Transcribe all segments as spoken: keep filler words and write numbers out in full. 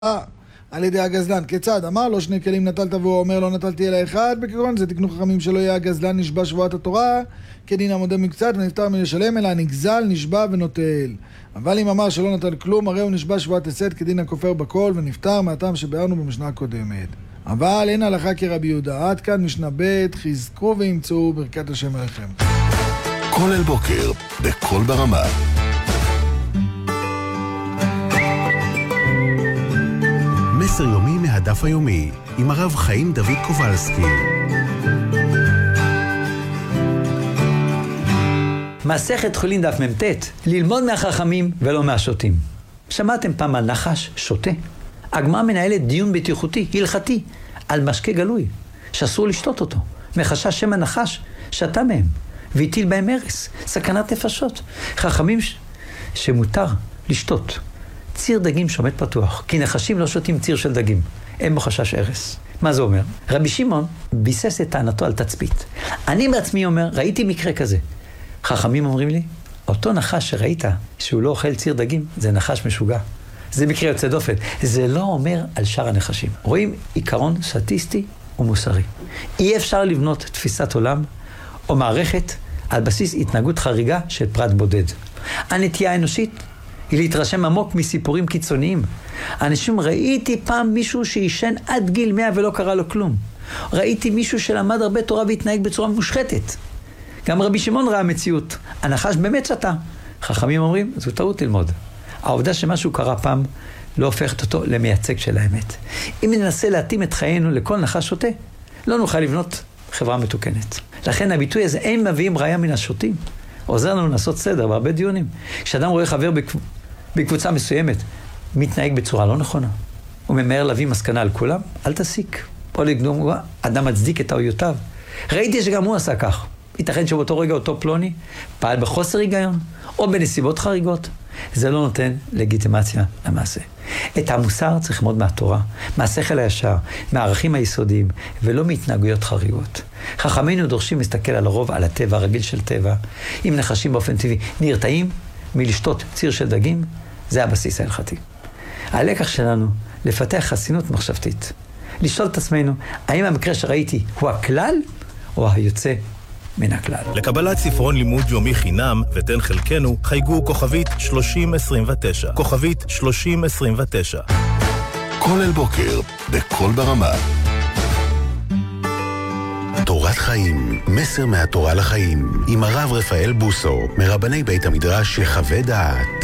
על ידי הגזלן. כיצד? אמר לו שני כלים נטלת והוא אומר לא נטלתי אלא אחד. בכגון זה תקנו חכמים שלא יהיה הגזלן נשבע שבועת התורה כדין המודה מקצת ונפטר מלשלם, אלא נגזל נשבע ונוטל. אבל אם אמר שלא נטל כלום, הרי הוא נשבע שבועת הסת כדין הכופר בכל ונפטר מהטעם שביארנו במשנה הקודמת. אבל אין הלכה כרבי יהודה. עד כאן משנה ב', חזקו וימצאו ברכת השם עליכם. כל אל בוקר בכל ברמה. מסר יומי מהדף היומי עם הרב חיים דוד קובלסקי. מסכת חולין דף ממתת, ללמוד מהחכמים ולא מהשוטים. שמעתם פעם על נחש שוטה? הגמרא מנהלת דיון בטיחותי, הלכתי, על משקה גלוי, שאסור לשתות אותו, מחשש שמא נחש שתה מהם, והטיל בהם הרס, סכנת נפשות. חכמים ש... שמותר לשתות ציר דגים שעומד פתוח, כי נחשים לא שותים ציר של דגים, אין בו חשש הרס. מה זה אומר? רבי שמעון ביסס את טענתו על תצפית. אני בעצמי אומר, ראיתי מקרה כזה. חכמים אומרים לי, אותו נחש שראית שהוא לא אוכל ציר דגים, זה נחש משוגע. זה מקרה יוצא דופן. זה לא אומר על שאר הנחשים. רואים עיקרון סטטיסטי ומוסרי. אי אפשר לבנות תפיסת עולם או מערכת על בסיס התנהגות חריגה של פרט בודד. הנטייה האנושית היא להתרשם עמוק מסיפורים קיצוניים. אנשים, ראיתי פעם מישהו שישן עד גיל מאה ולא קרה לו כלום. ראיתי מישהו שלמד הרבה תורה והתנהג בצורה מושחתת. גם רבי שמעון ראה מציאות. הנחש באמת שתה. חכמים אומרים, זו טעות ללמוד. העובדה שמשהו קרה פעם לא הופכת אותו למייצג של האמת. אם ננסה להתאים את חיינו לכל נחש שותה, לא נוכל לבנות חברה מתוקנת. לכן הביטוי הזה, אין מביאים ראיה מן השוטים, עוזר לנו לעשות סדר בהרבה דיונים. כשאדם רואה חבר בקבוצה מסוימת, מתנהג בצורה לא נכונה, הוא ממהר להביא מסקנה על כולם, אל תסיק. או לגנום, אדם מצדיק את טעויותיו. ראיתי שגם הוא עשה כך. ייתכן שבאותו רגע אותו פלוני פעל בחוסר היגיון, או בנסיבות חריגות. זה לא נותן לגיטימציה למעשה. את המוסר צריך ללמוד מהתורה, מהשכל הישר, מהערכים היסודיים, ולא מהתנהגויות חריגות. חכמינו דורשים להסתכל על הרוב, על הטבע הרגיל של טבע. אם נחשים באופן טבעי נרתעים מלשתות ציר של דגים, זה הבסיס ההלכתי. הלקח שלנו, לפתח חסינות מחשבתית. לשאול את עצמנו, האם המקרה שראיתי הוא הכלל או היוצא מן הכלל? לקבלת ספרון לימוד יומי חינם ותן חלקנו, חייגו כוכבית שלושים עשרים ותשע. כוכבית שלושים עשרים ותשע. כל אל בוקר בכל ברמה. תורת חיים, מסר מהתורה לחיים, עם הרב רפאל בוסו, מרבני בית המדרש יחווה דעת.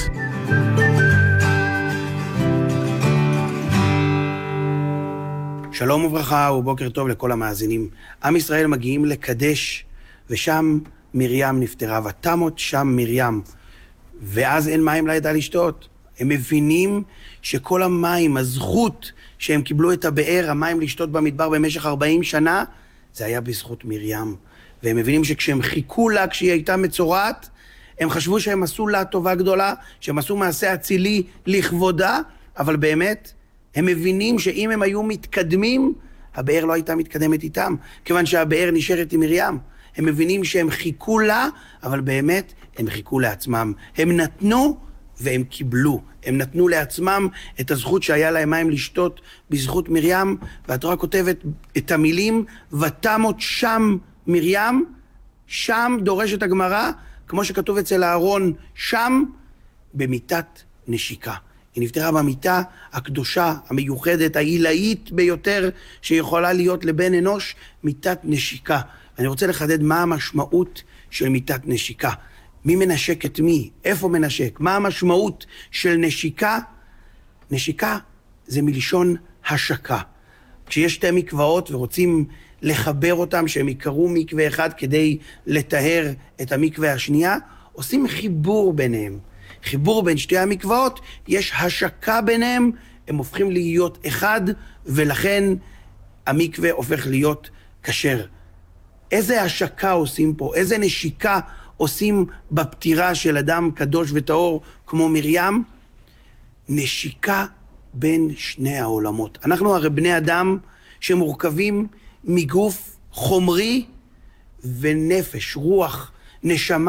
שלום וברכה ובוקר טוב לכל המאזינים. עם ישראל מגיעים לקדש, ושם מרים נפטרה, ותמות שם מרים, ואז אין מים לידה לשתות. הם מבינים שכל המים, הזכות שהם קיבלו את הבאר, המים לשתות במדבר במשך ארבעים שנה, זה היה בזכות מרים. והם מבינים שכשהם חיכו לה, כשהיא הייתה מצורעת, הם חשבו שהם עשו לה טובה גדולה, שהם עשו מעשה אצילי לכבודה, אבל באמת הם מבינים שאם הם היו מתקדמים, הבאר לא הייתה מתקדמת איתם, כיוון שהבאר נשארת עם מרים. הם מבינים שהם חיכו לה, אבל באמת הם חיכו לעצמם. הם נתנו והם קיבלו. הם נתנו לעצמם את הזכות שהיה להם מים לשתות בזכות מרים, והתורה כותבת את המילים, ותמות שם מרים, שם דורשת הגמרא, כמו שכתוב אצל אהרון, שם במיטת נשיקה. היא נפטרה במיטה הקדושה, המיוחדת, העילאית ביותר שיכולה להיות לבן אנוש, מיטת נשיקה. אני רוצה לחדד מה המשמעות של מיטת נשיקה. מי מנשק את מי? איפה מנשק? מה המשמעות של נשיקה? נשיקה זה מלשון השקה. כשיש שתי מקוואות ורוצים לחבר אותם, שהם יקרו מקווה אחד כדי לטהר את המקווה השנייה, עושים חיבור ביניהם. חיבור בין שתי המקוואות, יש השקה ביניהם, הם הופכים להיות אחד, ולכן המקווה הופך להיות כשר. איזה השקה עושים פה? איזה נשיקה עושים בפטירה של אדם קדוש וטהור כמו מרים? נשיקה בין שני העולמות. אנחנו הרי בני אדם שמורכבים מגוף חומרי ונפש, רוח, נשמה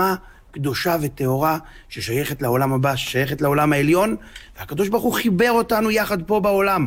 קדושה וטהורה ששייכת לעולם הבא, ששייכת לעולם העליון, והקדוש ברוך הוא חיבר אותנו יחד פה בעולם.